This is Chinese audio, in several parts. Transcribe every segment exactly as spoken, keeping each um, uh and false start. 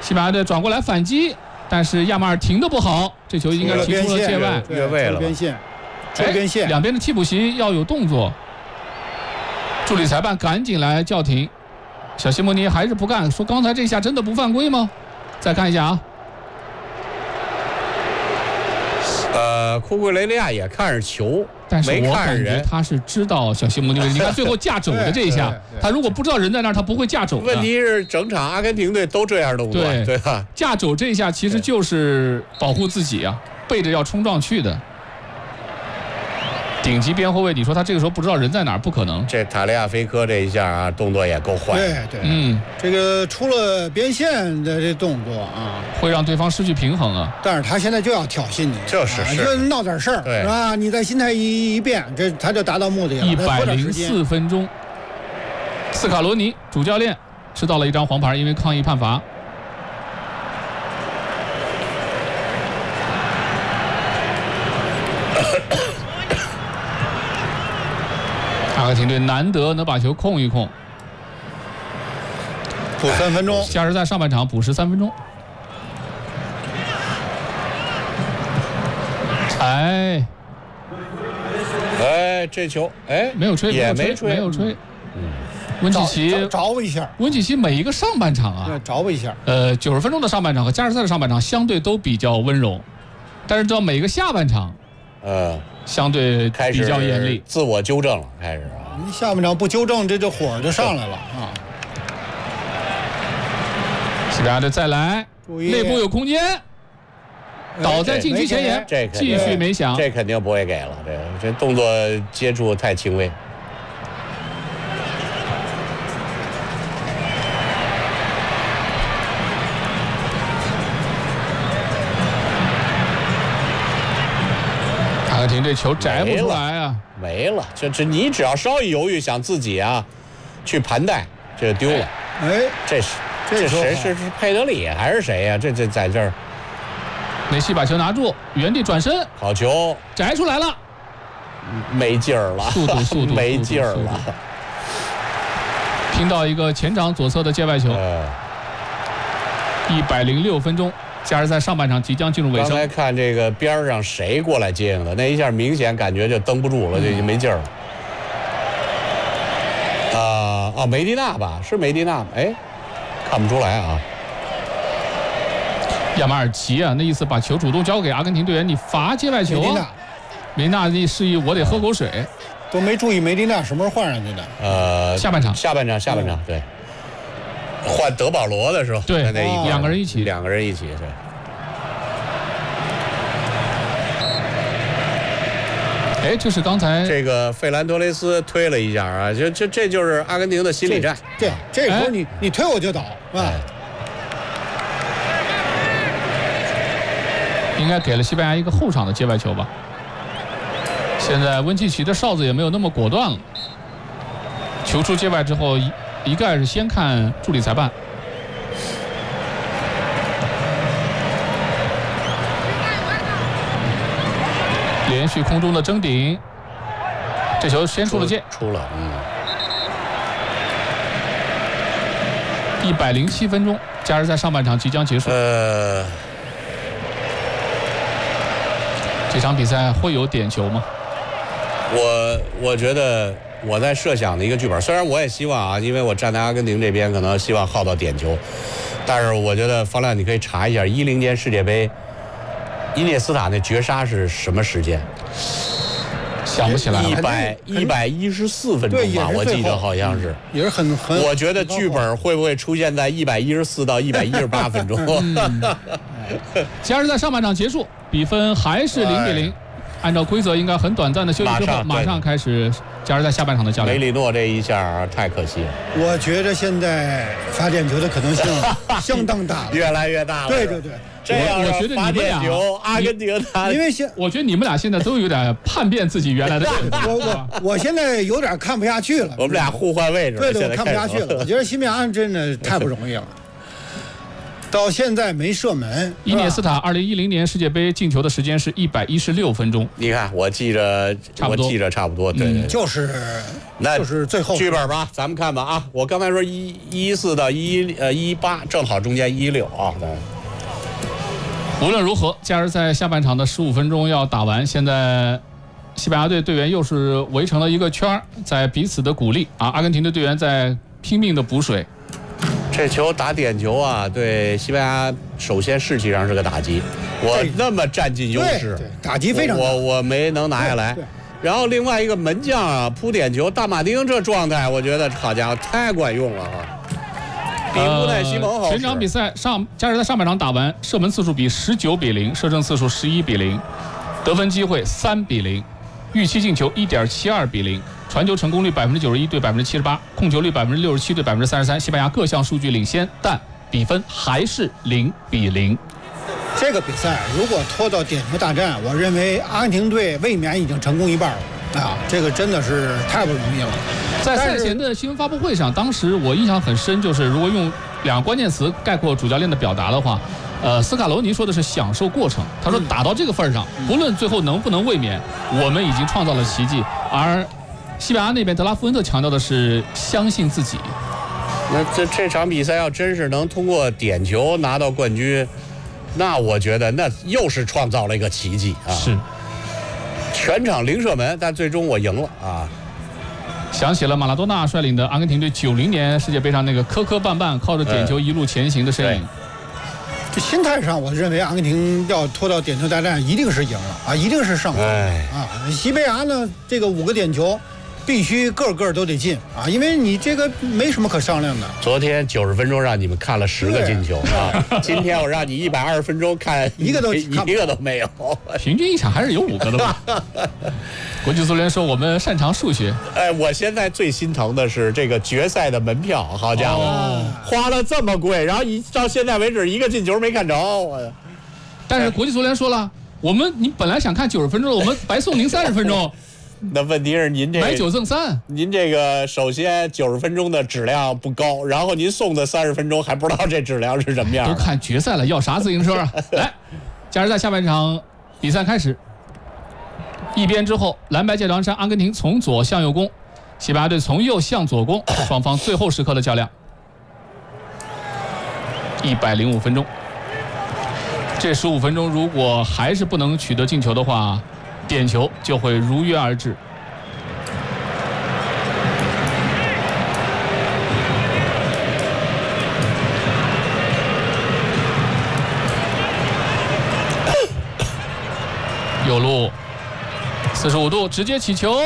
西班牙队转过来反击，但是亚马尔停得不好，这球应该踢出了界外， 越位了， 边线，出边线， 两边的替补席要有动作。助理裁判赶紧来叫停，小西莫尼还是不干，说刚才这下真的不犯规吗？再看一下啊。 呃，库库雷利亚也看着球， 但是我感觉没看人。 他是知道小西莫尼，你看最后架肘的这一下，他如果不知道人在那儿，他不会架肘的。 问题是整场阿根廷队都这样动作， 对对吧？ 架肘这一下其实就是保护自己啊，背着要冲撞去的。顶级边后卫，你说他这个时候不知道人在哪儿，不可能。 这塔利亚菲科这一下啊，动作也够坏。 对对， 嗯， 这个出了边线的这动作啊， 会让对方失去平衡啊。 但是他现在就要挑衅你， 就是是就闹点事儿，是吧？你在心态一一变，这他就达到目的了。 一百零四分钟，斯卡罗尼主教练吃到了一张黄牌，因为抗议判罚。阿根廷队难得能把球控一控， 补三分钟， 加时赛上半场补时三分钟。哎， 哎，这球哎没有吹， 也没吹， 没有吹。嗯，温契奇着一下， 温契奇每一个上半场啊， 对，着一下。 呃，九十分钟的上半场和加时赛的上半场相对都比较温柔，但是到每个下半场， 呃， 相对比较严厉， 自我纠正了，开始啊。 你下半场不纠正，这就火就上来了啊！ 西班牙队再来，内部有空间，倒在禁区前沿， 这继续没响， 这肯定不会给了，这这动作接触太轻微。 阿根廷这球摘不出来啊， 没了，这这你只要稍一犹豫，想自己啊去盘带，这就丢了。 哎， 这是这谁是是佩德里还是谁呀、啊？这这在这儿， 梅西把球拿住，原地转身， 好球， 摘出来了， 没劲儿了， 速度速度没劲儿了， 拼到一个前场左侧的界外球。一百零六分钟。加时赛上半场即将进入尾声。 刚才看这个边上谁过来接应的，那一下明显感觉就蹬不住了，就没劲儿了。啊、呃、哦，梅迪纳吧，是梅迪纳吧？哎，看不出来啊。 亚马尔奇啊，那意思把球主动交给阿根廷队员，你罚界外球、啊。梅迪纳那示意我得喝口水， 都没注意梅迪纳什么时候换上去的。 呃， 下半场， 下半场，下半场，对。换德保罗的时候， 对， 那一两个人一起， 两个人一起，对。 哎，这是刚才这个费兰多雷斯推了一下啊，就这这就是阿根廷的心理战。 对，这时候你、哎、你推我就倒啊。 应该给了西班牙一个后场的界外球吧。现在温契奇的哨子也没有那么果断了，球出界外之后。一概是先看助理裁判，连续空中的争顶，这球先出了界， 出了，嗯。 一百零七分钟，加时赛上半场即将结束。 呃， 这场比赛会有点球吗？ 我我觉得。我在设想的一个剧本，虽然我也希望啊，因为我站在阿根廷这边，可能希望耗到点球，但是我觉得方亮你可以查一下一零年世界杯，伊涅斯塔那绝杀是什么时间？ 想不起来了。 一百一百一十四分钟吧，我记得好像是。 也是很很。 我觉得剧本会不会出现在一百一十四到一百一十八分钟？ 嗯、加时赛上半场结束，比分还是零比零。按照规则，应该很短暂的休息之后，马上开始加时赛下半场的较量。 梅里诺这一下太可惜了。 我觉得现在罚点球的可能性相当大了， 越来越大了。 对对对， 这样我觉得你们俩， 阿根廷他， 因为现我觉得你们俩现在都有点叛变自己原来的选择。 我我我现在有点看不下去了。 我们俩互换位置。 对对，我看不下去了。我觉得西班牙真的太不容易了。 到现在没射门。 伊涅斯塔二零一零年世界杯进球的时间是一百一十六分钟。 你看，我记着，我记着差不多，对对， 就是那就是最后剧本吧，咱们看吧啊！我刚才说一一四到一呃一八，正好中间一六啊。 无论如何，加时赛下半场的十五分钟要打完，现在西班牙队队员又是围成了一个圈，在彼此的鼓励啊。阿根廷的队员在拼命的补水。 这球打点球啊，对西班牙首先士气上是个打击。我那么占尽优势， 打击非常大， 我我没能拿下来。然后另外一个门将啊扑点球，大马丁这状态，我觉得好家伙太管用了啊！比乌奈西蒙好。 全场比赛上加时赛上半场打完，射门次数比十九比零，射正次数十一比零，得分机会三比零，预期进球一点七二比零。传球成功率百分之九十一对百分之七十八，控球率百分之六十七对百分之三十三。西班牙各项数据领先，但比分还是零比零。 这个比赛如果拖到点球大战，我认为阿根廷队卫冕已经成功一半了啊！这个真的是太不容易了。 在赛前的新闻发布会上，当时我印象很深，就是如果用两个关键词概括主教练的表达的话，呃，斯卡罗尼说的是享受过程。他说打到这个份上，不论最后能不能卫冕，我们已经创造了奇迹。而西班牙那边德拉夫恩特强调的是相信自己。 那这这场比赛要真是能通过点球拿到冠军，那我觉得那又是创造了一个奇迹啊！ 是， 全场零射门，但最终我赢了啊！ 想起了马拉多纳率领的阿根廷队九零年世界杯上那个磕磕绊绊靠着点球一路前行的身影。 这心态上，我认为阿根廷要拖到点球大战一定是赢了啊，一定是上风啊！西班牙呢，这个五个点球必须个个都得进啊，因为你这个没什么可商量的。 昨天九十分钟让你们看了十个进球啊，今天我让你一百二十分钟看一个都一个都没有， 平均一场还是有五个的吧？国际足联说我们擅长数学。 哎，我现在最心疼的是这个决赛的门票，好家伙，哦、花了这么贵，然后一到现在为止一个进球没看着，我。 但是国际足联说了，我们你本来想看九十分钟的，我们白送您三十分钟。 那问题是您这买九赠三， 您这个首先九十分钟的质量不高，然后您送的三十分钟还不知道这质量是什么样。 都看决赛了，要啥自行车啊？来，加时赛下半场比赛开始，一边之后，蓝白界长衫阿根廷从左向右攻，西班牙队从右向左攻，双方最后时刻的较量。一百零五分钟，这十五分钟如果还是不能取得进球的话，点球就会如约而至。右路，四十五度直接起球，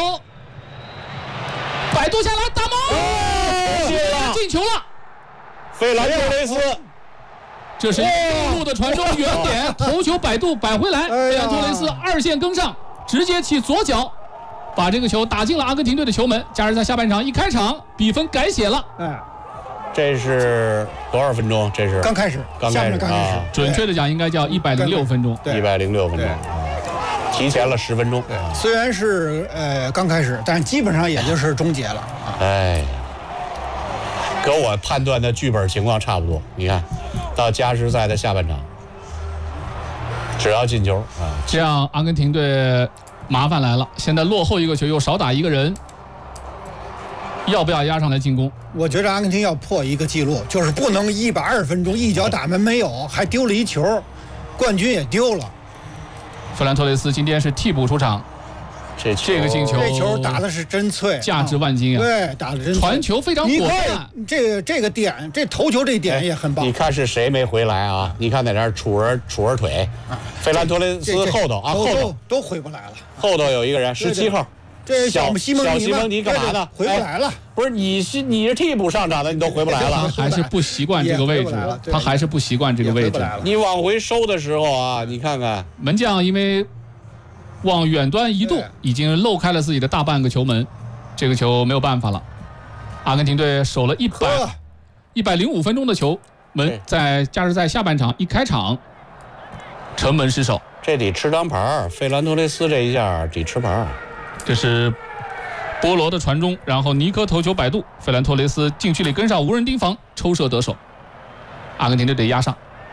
摆渡下来打门，哦、进球了！ 费兰托雷斯， 这是右路的传中，远点头球摆渡摆回来，费兰托雷斯二线跟上。直接起左脚，把这个球打进了阿根廷队的球门。加时赛下半场一开场，比分改写了。 哎， 这是多少分钟？这是刚开始， 刚开始， 刚开始。 准确的讲，应该叫一百零六分钟。 一百零六分钟，提前了十分钟。 虽然是呃刚开始，但基本上也就是终结了。 哎，跟我判断的剧本情况差不多。你看，到加时赛的下半场。只要进球啊， 这样阿根廷队麻烦来了。现在落后一个球，又少打一个人，要不要压上来进攻？ 我觉得阿根廷要破一个记录，就是不能一百二十分钟一脚打门没有，还丢了一球，冠军也丢了。 弗兰托雷斯今天是替补出场， 这这个进球， 这球打的是真脆， 价值万金啊！ 对，打的真脆， 传球非常果断。 这个这个点，这头球这点也很棒。 你看是谁没回来啊？你看在这儿杵着杵着腿，费兰托雷斯后头啊，后头都回不来了。 后头有一个人，十七号， 这小西蒙尼， 小西蒙尼干嘛呢？ 回不来了。 不是你是你是替补上场的，你都回不来了。 他还是不习惯这个位置，他还是不习惯这个位置。 你往回收的时候啊，你看看门将因为。往远端一度，已经漏开了自己的大半个球门，这个球没有办法了。阿根廷队守了一百一百零五分钟的球门，在加时赛下半场一开场，城门失守。 这得吃张牌，费兰托雷斯这一下得吃牌。 这是波罗的传中，然后尼科头球摆渡，费兰托雷斯禁区里跟上无人盯防，抽射得手。阿根廷队得压上。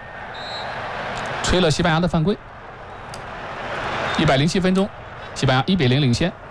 吹了西班牙的犯规。一百零七分钟，西班牙一比零领先。